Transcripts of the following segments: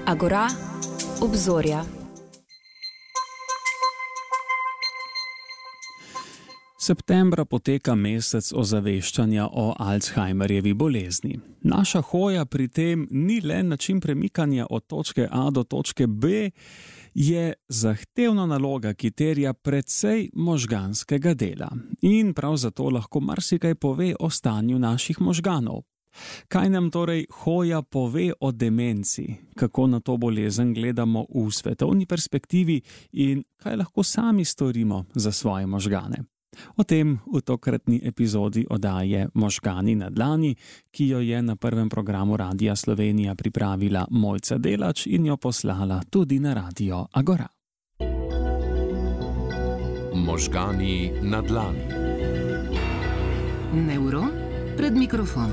Agora, obzorja. Septembra poteka mesec ozaveščanja o Alzheimerjevi bolezni. Naša hoja pri tem ni le način premikanja od točke A do točke B, je zahtevna naloga, ki terja precej možganskega dela. In prav zato lahko marsikaj pove o stanju naših možganov. Kaj nam torej hoja pove o demenci, kako na to bolezen gledamo v svetovni perspektivi in kaj lahko sami storimo za svoje možgane? O tem v tokratni epizodi oddaje Možgani na dlani, ki jo je na prvem programu Radia Slovenija pripravila Mojca Delač in jo poslala tudi na Radio Agora. Možgani na dlani. Nevron pred mikrofon.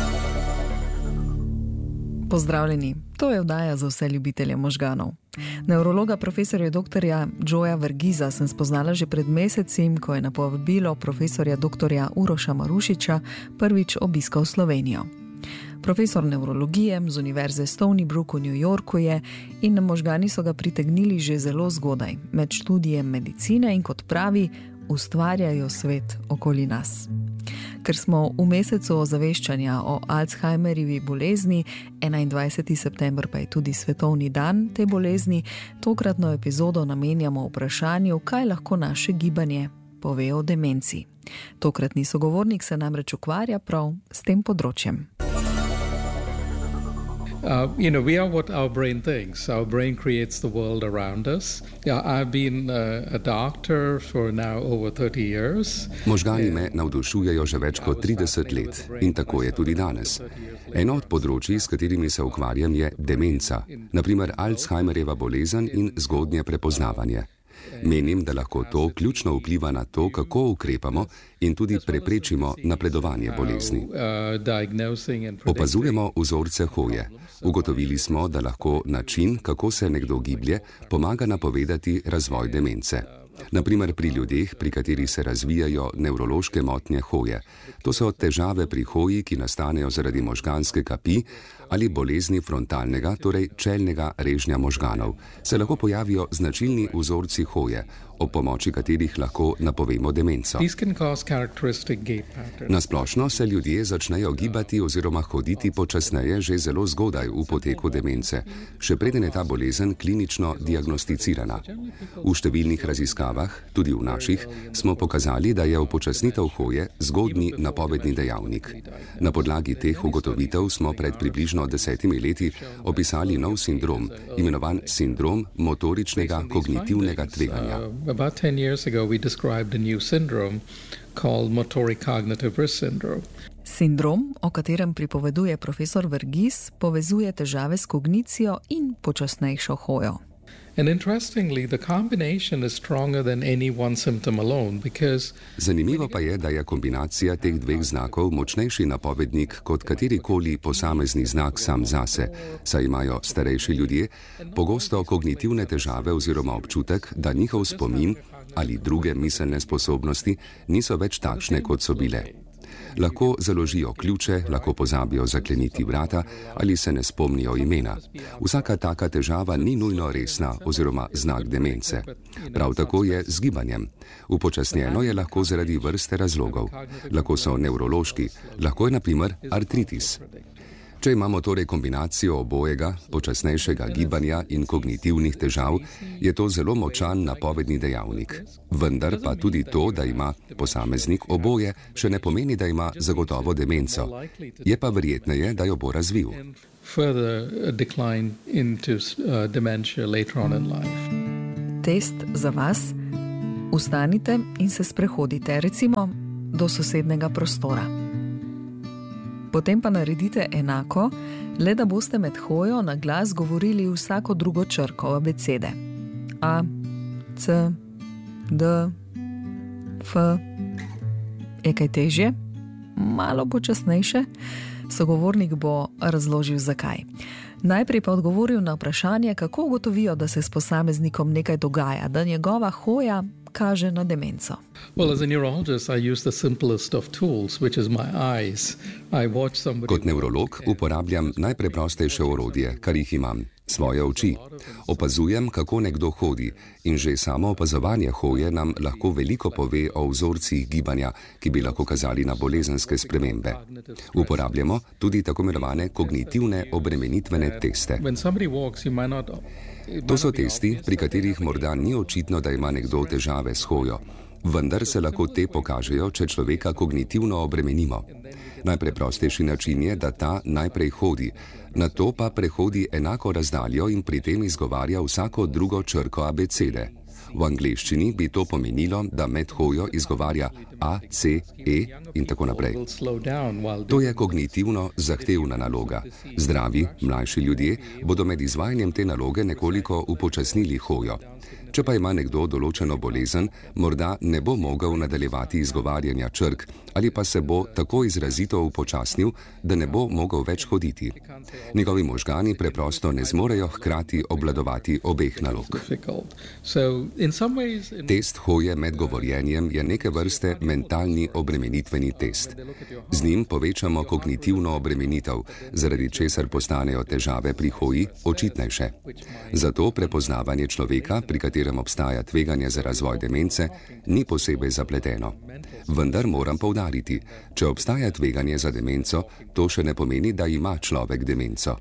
Pozdravljeni, to je oddaja za vse ljubitelje možganov. Nevrologa profesorja doktorja Joeja Vergiza sem spoznala že pred mesecem, ko je na povabilo profesorja doktorja Uroša Marušiča prvič obiskal Slovenijo. Profesor nevrologije z Univerze Stony Brook v New Yorku je in možgani so ga pritegnili že zelo zgodaj, med študijem medicine in kot pravi, ustvarjajo svet okoli nas. Ker smo v mesecu ozaveščanja o Alzheimerjevi bolezni, 21. september pa je tudi svetovni dan te bolezni, tokratno epizodo namenjamo vprašanju, kaj lahko naše gibanje pove o demenci. Tokratni sogovornik se namreč ukvarja prav s tem področjem. We are what our brain thinks. Our brain creates the world around us. I've been a doctor for now over 30 years. Možgani me navdušujejo že več kot 30 let in tako je tudi danes. Eno od področji, s katerimi se ukvarjam, je demenca, naprimer Alzheimerjeva bolezen in zgodnje prepoznavanje. Menim, da lahko to ključno vpliva na to, kako ukrepamo in tudi preprečimo napredovanje bolezni. Opazujemo vzorce hoje. Ugotovili smo, da lahko način, kako se nekdo giblje, pomaga napovedati razvoj demence. Naprimer pri ljudeh, pri katerih se razvijajo nevrološke motnje hoje. To so težave pri hoji, ki nastanejo zaradi možganske kapi ali bolezni frontalnega, torej čelnega režnja možganov. Se lahko pojavijo značilni vzorci hoje, ob pomoči katerih lahko napovemo demenco. Na splošno se ljudje začnejo gibati oziroma hoditi počasneje že zelo zgodaj v poteku demence, še preden je ta bolezen klinično diagnosticirana. V številnih raziskavah, tudi v naših, smo pokazali, da je upočasnitev hoje zgodnji napovedni dejavnik. Na podlagi teh ugotovitev smo pred približno 10 leti opisali nov sindrom, imenovan sindrom motoričnega kognitivnega tveganja. About 10 years ago, we described a new syndrome called motoric cognitive risk syndrome. Sindrom, o katerem pripoveduje profesor Vergiz, povezuje težave s kognicijo in počasnejšo hojo. And interestingly, the combination is stronger than any one symptom alone because Zanimivo pa je, da je kombinacija teh dveh znakov močnejši napovednik kot katerikoli posamezni znak sam zase, saj imajo starejši ljudje pogosto kognitivne težave oziroma občutek, da njihov spomin ali druge miselne sposobnosti niso več takšne, kot so bile. Lahko založijo ključe, lahko pozabijo zakleniti vrata ali se ne spomnijo imena. Vsaka taka težava ni nujno resna oziroma znak demence. Prav tako je z gibanjem. Upočasnjeno je lahko zaradi vrste razlogov. Lahko so nevrološki, lahko je na primer artritis. Če imamo torej kombinacijo obojega, počasnejšega gibanja in kognitivnih težav, je to zelo močan napovedni dejavnik. Vendar pa tudi to, da ima posameznik oboje, še ne pomeni, da ima zagotovo demenco. Je pa verjetneje, da jo bo razvil. Test za vas. Vstanite in se sprehodite, recimo do sosednjega prostora. Potem pa naredite enako, le da boste med hojo na glas govorili vsako drugo črko abecede. A, C, D, F. Je kaj težje? Malo počasnejše? Sogovornik bo razložil zakaj. Najprej pa odgovoril na vprašanje, kako ugotovijo, da se s posameznikom nekaj dogaja, da njegova hoja kaže na demenco. Kot nevrolog uporabljam najpreprostejše orodje, kar jih imam. svoje oči. Opazujem, kako nekdo hodi in že samo opazovanje hoje nam lahko veliko pove o vzorcih gibanja, ki bi lahko kazali na bolezenske spremembe. Uporabljamo tudi tako imenovane kognitivne obremenitvene teste. To so testi, pri katerih morda ni očitno, da ima nekdo težave s hojo, vendar se lahko te pokažejo, če človeka kognitivno obremenimo. Najpreprostejši način je, da ta najprej hodi, nato pa prehodi enako razdaljo in pri tem izgovarja vsako drugo črko abecede. V angleščini bi to pomenilo, da med hojo izgovarja A, C, E in tako naprej. To je kognitivno zahtevna naloga. Zdravi, mlajši ljudje bodo med izvajanjem te naloge nekoliko upočasnili hojo. Če pa ima nekdo določeno bolezen, morda ne bo mogel nadaljevati izgovarjanja črk ali pa se bo tako izrazito upočasnil, da ne bo mogel več hoditi. Njegovi možgani preprosto ne zmorejo hkrati obvladovati obeh nalog. Test hoje med govorjenjem je neke vrste mentalni obremenitveni test. Z njim povečamo kognitivno obremenitev, zaradi česar postanejo težave pri hoji očitnejše. Zato prepoznavanje človeka, pri katerem obstaja tveganje za razvoj demence, ni posebej zapleteno. Vendar moram poudariti, če obstaja tveganje za demenco, to še ne pomeni, da ima človek demenco.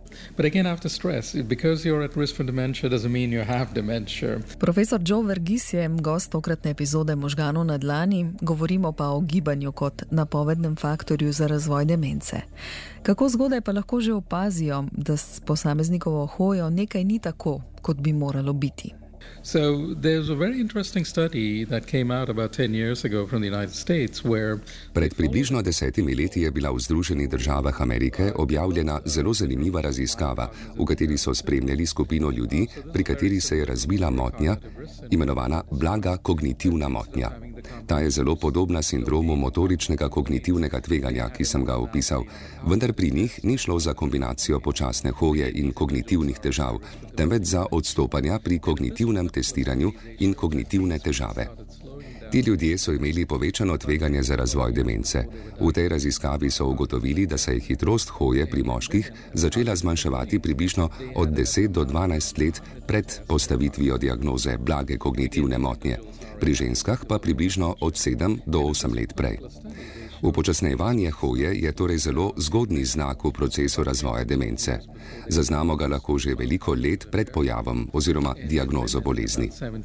Profesor Joe Verghese je gost tokratne epizode Možganov na dlani, govorimo pa o gibanju kot napovednem faktorju za razvoj demence. Kako zgodaj pa lahko že opazijo, da s posameznikovo hojo nekaj ni tako, kot bi moralo biti? So there's a very interesting study that came out about 10 years ago from the United States where Pred približno 10 leti je bila v Združenih državah Amerike objavljena zelo zanimiva raziskava, v kateri so spremljali skupino ljudi, pri kateri se je razvila motnja, imenovana blaga kognitivna motnja. Ta je zelo podobna sindromu motoričnega kognitivnega tveganja, ki sem ga opisal, vendar pri njih ni šlo za kombinacijo počasne hoje in kognitivnih težav, temveč za odstopanja pri kognitivnem testiranju in kognitivne težave. Ti ljudje so imeli povečano tveganje za razvoj demence. V tej raziskavi so ugotovili, da se je hitrost hoje pri moških začela zmanjševati približno od 10 do 12 let pred postavitvijo diagnoze blage kognitivne motnje, pri ženskah pa približno od 7 do 8 let prej. Upočasnjevanje hoje je torej zelo zgodnji znak v procesu razvoja demence. Zaznamo ga lahko že veliko let pred pojavom oziroma diagnozo bolezni.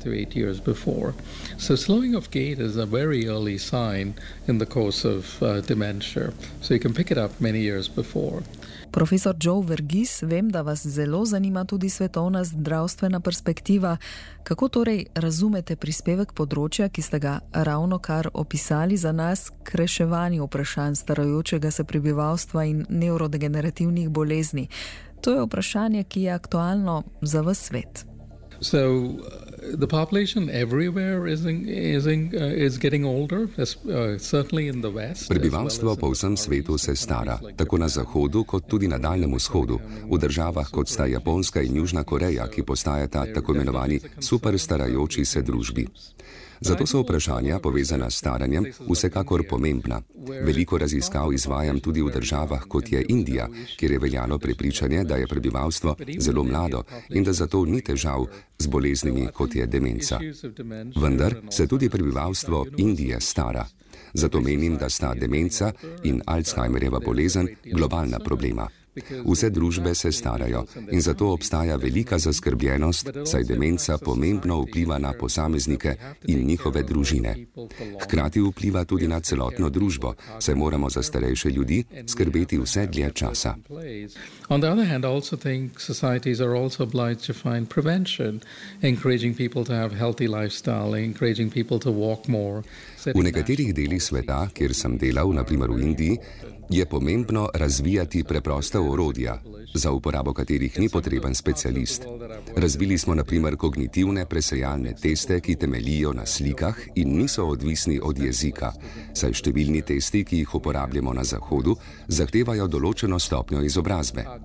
So slowing of gait is a very early sign in the course of dementia. So you can pick it up many years before. Profesor Joe Verghese, vem, da vas zelo zanima tudi svetovna zdravstvena perspektiva. Kako torej razumete prispevek področja, ki ste ga ravno kar opisali za nas, k reševanju vprašanj starajočega se prebivalstva in nevrodegenerativnih bolezni? To je vprašanje, ki je aktualno za ves svet. So the population everywhere is getting older, certainly in the West. Prebivalstvo po vsem svetu se stara, tako na Zahodu kot tudi na Daljnem vzhodu, v državah kot sta Japonska in Južna Koreja, ki postajata tako imenovani super starajoči se družbi. Zato so vprašanja povezana s staranjem vsekakor pomembna. Veliko raziskav izvajam tudi v državah kot je Indija, kjer je veljalo prepričanje, da je prebivalstvo zelo mlado in da zato ni težav z boleznimi kot je demenca. Vendar se tudi prebivalstvo Indije stara. Zato menim, da sta demenca in Alzheimerjeva bolezen globalna problema. Vse družbe se starajo in zato obstaja velika zaskrbljenost, saj demenca pomembno vpliva na posameznike in njihove družine. Hkrati vpliva tudi na celotno družbo, saj moramo za starejše ljudi skrbeti vse dlje časa. On the other hand, I also think societies are also obliged to find prevention, encouraging people to have healthy lifestyle, encouraging people to walk more. V nekaterih delih sveta, kjer sem delal, naprimer v Indiji, je pomembno razvijati preprosta orodja, za uporabo katerih ni potreben specialist. Razvili smo naprimer kognitivne presejalne teste, ki temeljijo na slikah in niso odvisni od jezika, saj številni testi, ki jih uporabljamo na Zahodu, zahtevajo določeno stopnjo izobrazbe.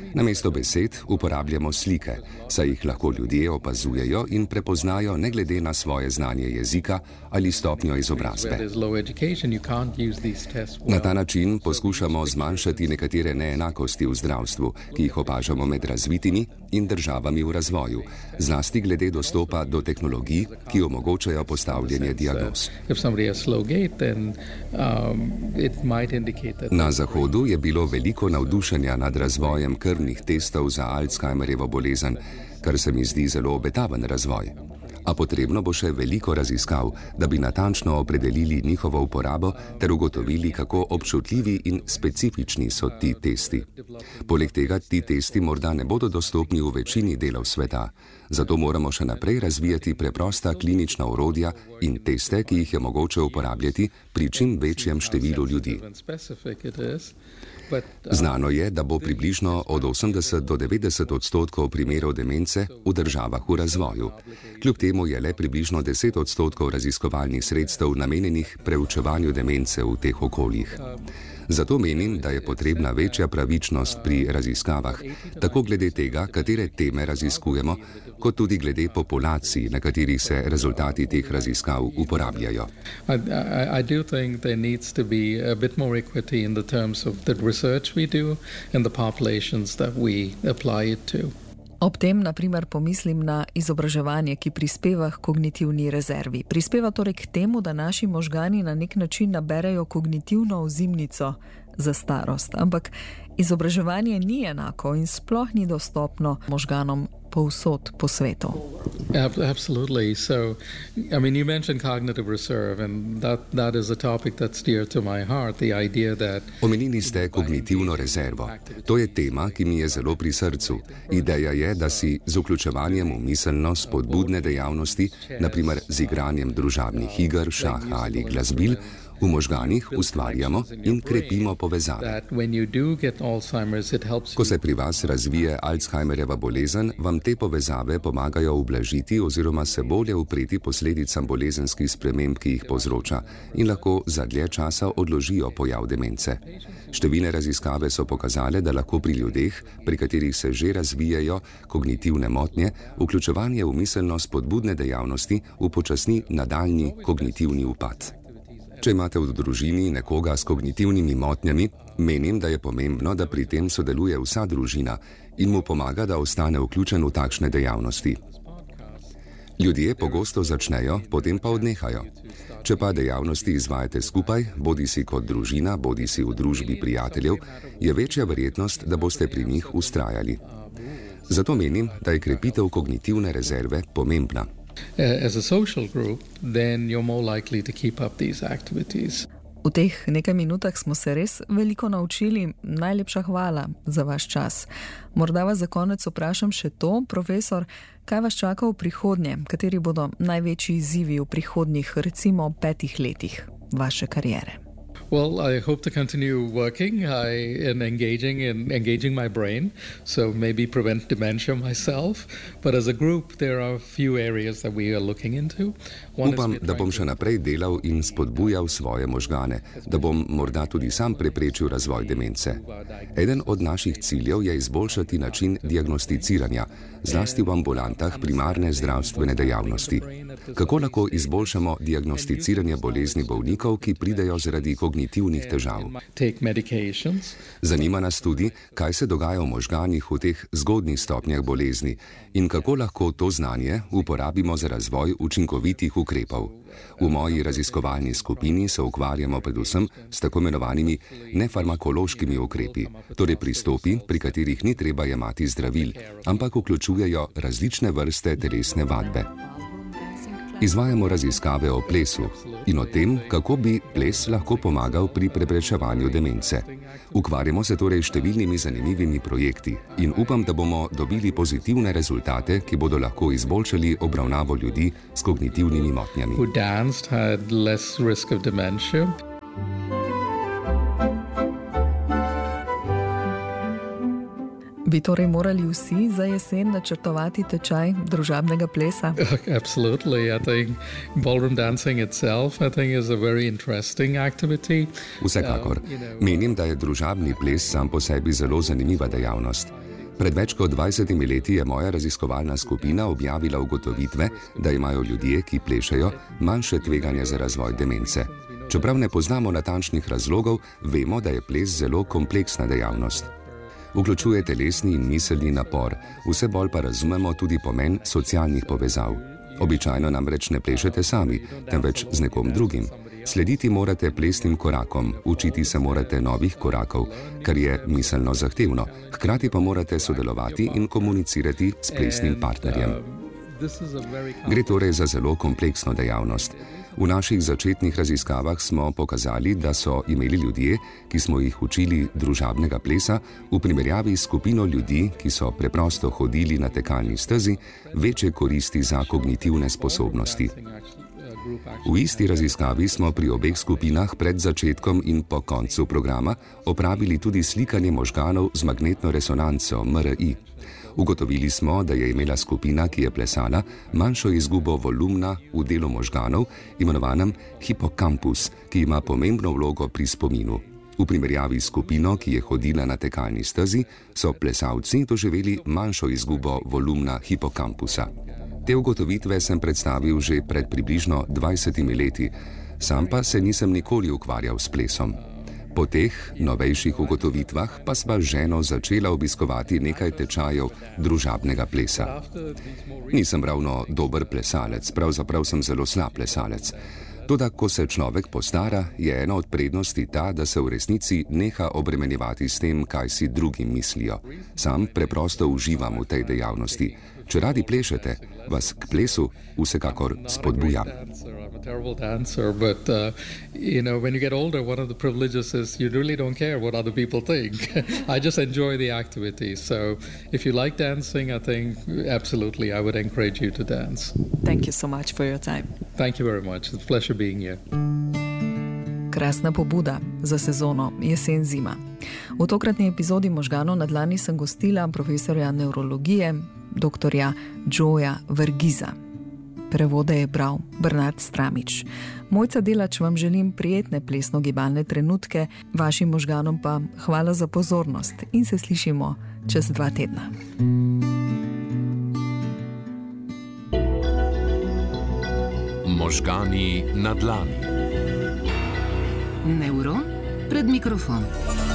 Namesto besed uporabljamo slike, saj jih lahko ljudje opazujejo in prepoznajo ne glede na svoje znanje jezika ali stopnjo izobrazbe. Na ta način poskušamo zmanjšati nekatere neenakosti v zdravstvu, ki jih opažamo med razvitimi in državami v razvoju, zlasti glede dostopa do tehnologij, ki omogočajo postavljanje diagnoz. Na Zahodu je bilo veliko navdušenja nad razvojem krvnih testov za Alzheimerjevo bolezen, kar se mi zdi zelo obetaven razvoj. A potrebno bo še veliko raziskav, da bi natančno opredelili njihovo uporabo ter ugotovili, kako občutljivi in specifični so ti testi. Poleg tega ti testi morda ne bodo dostopni v večini delov sveta, zato moramo še naprej razvijati preprosta klinična orodja in teste, ki jih je mogoče uporabljati pri čim večjem številu ljudi. Znano je, da bo približno od 80 do 90% primerov demence v državah v razvoju. Kljub temu je le približno 10% raziskovalnih sredstev namenjenih preučevanju demence v teh okoljih. Zato menim, da je potrebna večja pravičnost pri raziskavah, tako glede tega, katere teme raziskujemo, kot tudi glede populacij, na katerih se rezultati teh raziskav uporabljajo. I do think there needs to be a bit more equity in the terms of the research we do and the populations that we apply it to. Ob tem, na primer, pomislim na izobraževanje, ki prispeva k kognitivni rezervi. Prispeva torej k temu, da naši možgani na nek način naberejo kognitivno ozimnico za starost. Ampak izobraževanje ni enako in sploh ni dostopno možganom povsod po svetu. Absolutely. So, I mean, you mentioned cognitive reserve, and that is a topic that's dear to my heart. The idea that Omenili ste kognitivno rezervo. To je tema, ki mi je zelo pri srcu. Ideja je, da si z vključevanjem v miselno spodbudne dejavnosti, naprimer z igranjem družabnih iger, šaha ali glasbil, v možganih ustvarjamo in krepimo povezave. Ko se pri vas razvije Alzheimerjeva bolezen, vam te povezave pomagajo ublažiti oziroma se bolje upreti posledicam bolezenskih sprememb, ki jih povzroča, in lahko za dlje časa odložijo pojav demence. Številne raziskave so pokazale, da lahko pri ljudeh, pri katerih se že razvijajo kognitivne motnje, vključevanje v miselno spodbudne dejavnosti upočasni nadaljnji kognitivni upad. Če imate v družini nekoga s kognitivnimi motnjami, menim, da je pomembno, da pri tem sodeluje vsa družina in mu pomaga, da ostane vključen v takšne dejavnosti. Ljudje pogosto začnejo, potem pa odnehajo. Če pa dejavnosti izvajate skupaj, bodisi kot družina, bodisi v družbi prijateljev, je večja verjetnost, da boste pri njih vztrajali. Zato menim, da je krepitev kognitivne rezerve pomembna. As a social group, then you're more likely to keep up these activities. V teh nekaj minutah smo se res veliko naučili. Najlepša hvala za vaš čas. Morda vas za konec vprašam še to, profesor, kaj vas čaka v prihodnje? Kateri bodo največji izzivi v prihodnjih, recimo 5 letih vaše kariere? Well, I hope to continue working and engaging my brain, so maybe prevent dementia myself. But as a group, there are a few areas that we are looking into. Upam, da bom še naprej delal in spodbujal svoje možgane, da bom morda tudi sam preprečil razvoj demence. Eden od naših ciljev je izboljšati način diagnosticiranja, zlasti v ambulantah primarne zdravstvene dejavnosti. Kako lahko izboljšamo diagnosticiranje bolezni bolnikov, ki pridejo zaradi kognitivnih težav? Zanima nas tudi, kaj se dogaja v možganih v teh zgodnjih stopnjah bolezni in kako lahko to znanje uporabimo za razvoj učinkovitih ukrepov. V moji raziskovalni skupini se ukvarjamo predvsem s tako imenovanimi nefarmakološkimi ukrepi, torej pristopi, pri katerih ni treba jemati zdravil, ampak vključujejo različne vrste telesne vadbe. Izvajamo raziskave o plesu in o tem, kako bi ples lahko pomagal pri preprečevanju demence. Ukvarjamo se torej številnimi zanimivimi projekti in upam, da bomo dobili pozitivne rezultate, ki bodo lahko izboljšali obravnavo ljudi s kognitivnimi motnjami. Bi torej morali vsi za jesen načrtovati tečaj družabnega plesa? Absolutely. I think ballroom dancing itself, I think, is a very interesting activity. Vsekakor. Menim, da je družabni ples sam po sebi zelo zanimiva dejavnost. Pred več kot 20 leti je moja raziskovalna skupina objavila ugotovitve, da imajo ljudje, ki plešejo, manjše tveganje za razvoj demence. Čeprav ne poznamo natančnih razlogov, vemo, da je ples zelo kompleksna dejavnost. Vključuje telesni in miselni napor, vse bolj pa razumemo tudi pomen socialnih povezav. Običajno namreč ne plešete sami, temveč z nekom drugim. Slediti morate plesnim korakom, učiti se morate novih korakov, kar je miselno zahtevno, hkrati pa morate sodelovati in komunicirati s plesnim partnerjem. Gre torej za zelo kompleksno dejavnost. V naših začetnih raziskavah smo pokazali, da so imeli ljudje, ki smo jih učili družabnega plesa, v primerjavi s skupino ljudi, ki so preprosto hodili na tekalni stezi, večje koristi za kognitivne sposobnosti. V isti raziskavi smo pri obeh skupinah pred začetkom in po koncu programa opravili tudi slikanje možganov z magnetno resonanco MRI. Ugotovili smo, da je imela skupina, ki je plesala, manjšo izgubo volumna v delu možganov, imenovanem hipokampus, ki ima pomembno vlogo pri spominu. V primerjavi s skupino, ki je hodila na tekalni stezi, so plesalci doživeli manjšo izgubo volumna hipokampusa. Te ugotovitve sem predstavil že pred približno 20 leti, sam pa se nisem nikoli ukvarjal s plesom. Po teh novejših ugotovitvah pa sva z ženo začela obiskovati nekaj tečajev družabnega plesa. Nisem ravno dober plesalec, pravzaprav sem zelo slab plesalec. Toda, ko se človek postara, je ena od prednosti ta, da se v resnici neha obremenjevati s tem, kaj si drugi mislijo. Sam preprosto uživam v tej dejavnosti. Če radi plešete, vas k plesu vsekakor spodbujam. When you get older, one of the privileges is you really don't care what other people think. I just enjoy the activity. So if you like dancing, I think absolutely I would encourage you to dance. Thank you so much for your time. Thank you very much. It's a pleasure being here. Krasna pobuda za sezono jesen-zima. V tokratni epizodi Možganov na dlani sem gostila profesorja nevrologije, doktorja Joeja Vergiza. Prevode je bral Bernard Stramič. Mojca Delač vam želim prijetne plesno-gibalne trenutke, vašim možganom pa hvala za pozornost in se slišimo čez 2 tedna. Možgani na dlani. Nevron pred mikrofon.